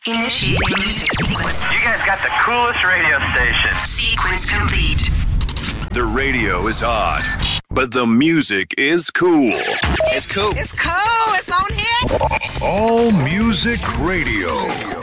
Initiating music sequence. You guys got the coolest radio station. Sequence complete. The radio is hot, but the music is cool. It's cool. It's cool. It's on here. All Music Radio.